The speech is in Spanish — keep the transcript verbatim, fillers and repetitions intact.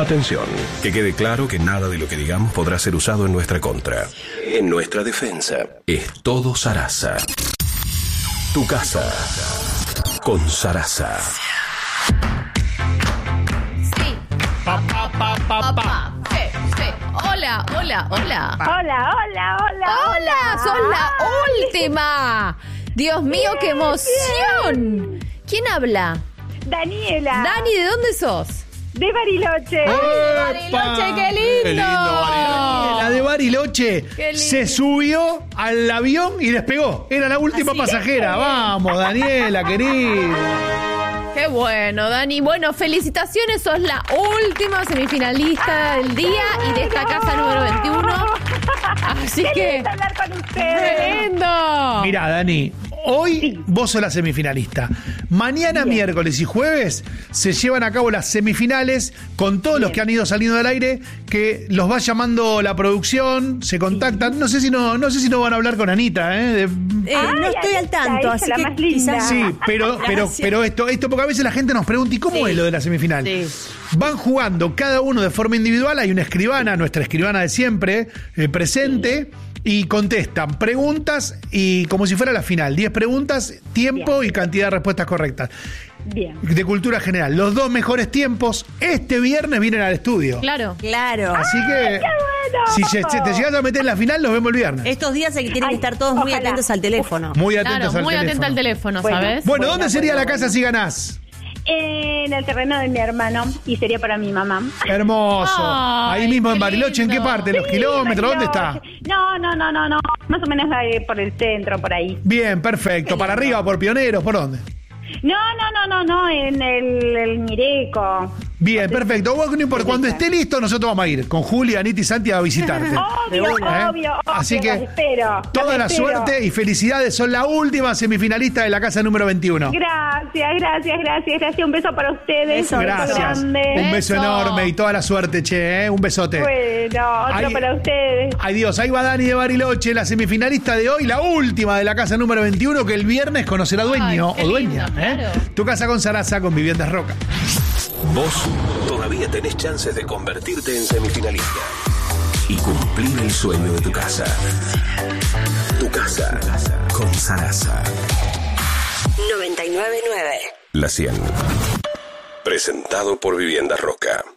Atención, que quede claro que nada de lo que digamos podrá ser usado en nuestra contra. En nuestra defensa, es todo Sarasa. Tu casa con Sarasa. Sí. Pa, pa, pa, pa, pa. Sí, sí. Hola, hola, hola. Hola, hola, hola. Hola, sos la última. Dios mío, qué emoción. ¿Quién habla? Daniela. Dani, ¿de dónde sos? De Bariloche. Bariloche, qué lindo. Qué lindo, Bariloche. La de Bariloche Qué lindo. se subió al avión y despegó. Era la última Así pasajera. es. Vamos, Daniela, querida. Qué bueno, Dani. Bueno, felicitaciones, sos la última semifinalista del día y de esta casa número veintiuno. Así Qué que... lindo hablar con ustedes. ¡Qué lindo! Mirá, Dani, hoy vos sos la semifinalista. Mañana, Bien. miércoles y jueves se llevan a cabo las semifinales con todos los que han ido saliendo del aire, que los va llamando la producción, se contactan. No sé si no, no sé si no van a hablar con Anita, ¿eh? De- Eh, Ay, no estoy al Anita, tanto, ella así la que más linda. quizás... Sí, pero, pero, Gracias. pero esto, esto, porque a veces la gente nos pregunta, ¿y cómo Sí. es lo de la semifinal? Sí. Van jugando cada uno de forma individual, hay una escribana, nuestra escribana de siempre, eh, presente, y contestan preguntas y como si fuera la final, diez preguntas, tiempo y cantidad de respuestas correctas. Bien. De cultura general. Los dos mejores tiempos este viernes vienen al estudio. Claro. Claro. Así que bueno! si se- te llegas a meter en la final, los vemos el viernes. Estos días hay que tienen Ay, que estar todos muy ojalá. atentos al teléfono. Muy Claro, atentos al muy teléfono. atenta al teléfono, Bueno. ¿sabes? Bueno, Bueno, ¿dónde sería bueno, la casa bueno. si ganás? En el terreno de mi hermano y sería para mi mamá. Hermoso. Ay, Ahí mismo qué en Bariloche, ¿en qué lindo. parte? ¿Los Sí, kilómetros? ¿Dónde está? Bariloche. No, no, no, no, no. Más o menos ahí por el centro, por ahí. Bien, perfecto. ¿Para arriba, por Pioneros? ¿Por dónde? No, no, no, no, no, en el, el Mireco. Bien, perfecto. Vos, no importa. Cuando esté listo, nosotros vamos a ir con Julia, Anita y Santi a visitarte. Obvio, ¿Eh? obvio, obvio. Así que los espero. toda los la espero. suerte y felicidades. Son la última semifinalista de la casa número veintiuno. Gracias, gracias, gracias, gracias. Un beso para ustedes. Beso, un beso Gracias. grande. Un beso Beso. enorme y toda la suerte, che. ¿eh? Un besote. Bueno, otro Ahí- para ustedes. Ay Dios, ahí va Dani de Bariloche, la semifinalista de hoy, la última de la casa número veintiuno, que el viernes conocerá dueño Ay, qué o dueña. lindo, ¿eh? claro. Tu casa con Sarasa, con Viviendas Roca. Vos todavía tenés chances de convertirte en semifinalista y cumplir el sueño de tu casa. Tu casa con Sarasa. noventa y nueve punto nueve. La cien. Presentado por Viviendas Roca.